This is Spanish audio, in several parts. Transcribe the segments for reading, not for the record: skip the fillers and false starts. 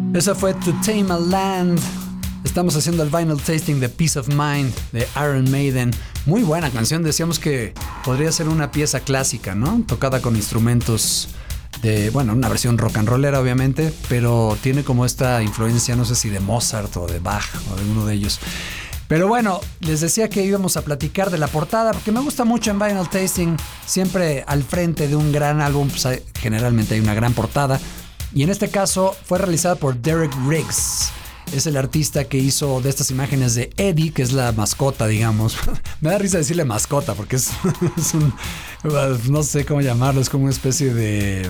Eso fue To Tame a Land. Estamos haciendo el vinyl tasting de Peace of Mind de Iron Maiden. Muy buena canción, decíamos que podría ser una pieza clásica, ¿no? Tocada con instrumentos de, bueno, una versión rock and rollera obviamente, pero tiene como esta influencia, no sé si de Mozart o de Bach o de uno de ellos. Pero bueno, les decía que íbamos a platicar de la portada, porque me gusta mucho en vinyl tasting, siempre al frente de un gran álbum, pues generalmente hay una gran portada. Y en este caso fue realizada por Derek Riggs. Es el artista que hizo de estas imágenes de Eddie, que es la mascota, digamos. Me da risa decirle mascota porque es un... no sé cómo llamarlo, es como una especie de...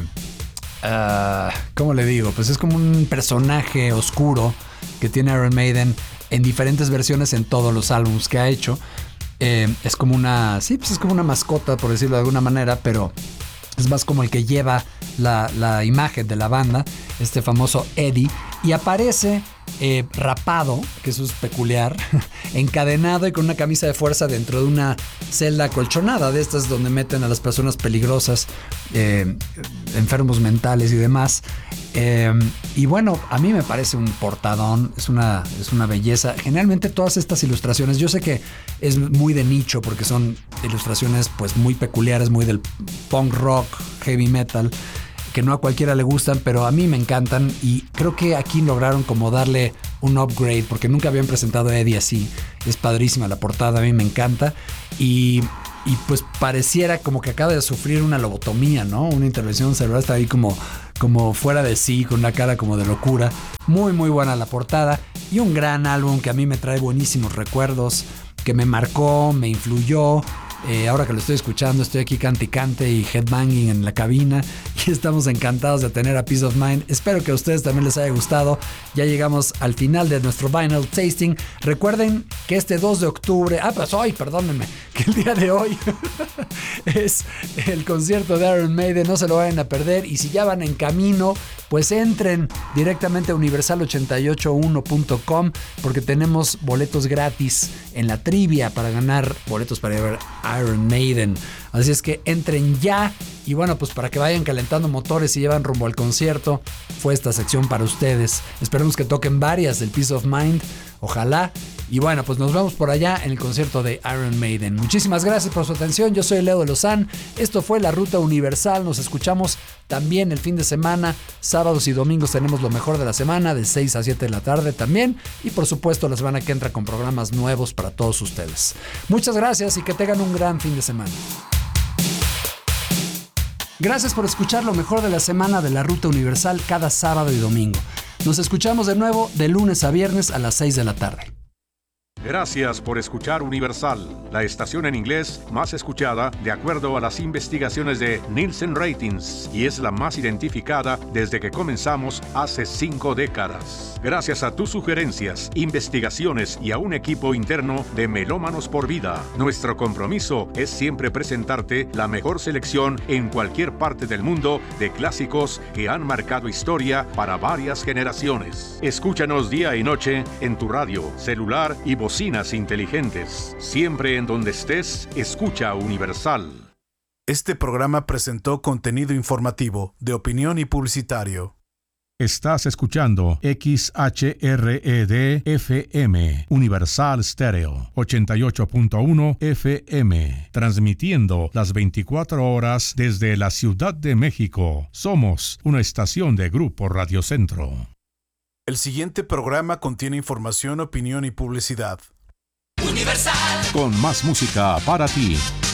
¿cómo le digo? Pues es como un personaje oscuro que tiene Iron Maiden en diferentes versiones en todos los álbumes que ha hecho. Es como una... Sí, pues es como una mascota, por decirlo de alguna manera, pero... es más como el que lleva la imagen de la banda, este famoso Eddie, y aparece rapado, que eso es peculiar, encadenado y con una camisa de fuerza dentro de una celda acolchonada, de estas donde meten a las personas peligrosas, enfermos mentales y demás. Y bueno, a mí me parece un portadón, es una belleza. Generalmente todas estas ilustraciones, yo sé que es muy de nicho porque son ilustraciones pues muy peculiares, muy del punk rock, heavy metal, que no a cualquiera le gustan, pero a mí me encantan y creo que aquí lograron como darle un upgrade porque nunca habían presentado a Eddie así. Es padrísima la portada, a mí me encanta y pues pareciera como que acaba de sufrir una lobotomía, ¿no? Una intervención cerebral, está ahí como fuera de sí, con una cara como de locura. Muy muy buena la portada y un gran álbum que a mí me trae buenísimos recuerdos, que me marcó, me influyó. Ahora que lo estoy escuchando, estoy aquí cante y cante y headbanging en la cabina y estamos encantados de tener a Peace of Mind. Espero que a ustedes también les haya gustado. Ya llegamos al final de nuestro vinyl tasting. Recuerden que este 2 de octubre, pues hoy, perdónenme, que el día de hoy es el concierto de Iron Maiden, no se lo vayan a perder y si ya van en camino, pues entren directamente a universal881.com porque tenemos boletos gratis en la trivia para ganar boletos para ir a ver Iron Maiden. Así es que entren ya y bueno, pues para que vayan calentando motores y llevan rumbo al concierto, fue esta sección para ustedes. Esperemos que toquen varias del Peace of Mind, ojalá. Y bueno, pues nos vemos por allá en el concierto de Iron Maiden. Muchísimas gracias por su atención. Yo soy Leo de Lozán. Esto fue La Ruta Universal. Nos escuchamos también el fin de semana. Sábados y domingos tenemos lo mejor de la semana, de 6 a 7 de la tarde también. Y por supuesto la semana que entra con programas nuevos para todos ustedes. Muchas gracias y que tengan un gran fin de semana. Gracias por escuchar lo mejor de la semana de La Ruta Universal cada sábado y domingo. Nos escuchamos de nuevo de lunes a viernes a las 6 de la tarde. Gracias por escuchar Universal, la estación en inglés más escuchada de acuerdo a las investigaciones de Nielsen Ratings y es la más identificada desde que comenzamos hace 5 décadas. Gracias a tus sugerencias, investigaciones y a un equipo interno de Melómanos por Vida, nuestro compromiso es siempre presentarte la mejor selección en cualquier parte del mundo de clásicos que han marcado historia para varias generaciones. Escúchanos día y noche en tu radio, celular y bocinas inteligentes. Siempre en donde estés, escucha Universal. Este programa presentó contenido informativo, de opinión y publicitario. Estás escuchando XHRED-FM, Universal Stereo, 88.1 FM, transmitiendo las 24 horas desde la Ciudad de México. Somos una estación de Grupo Radio Centro. El siguiente programa contiene información, opinión y publicidad. Universal. Con más música para ti.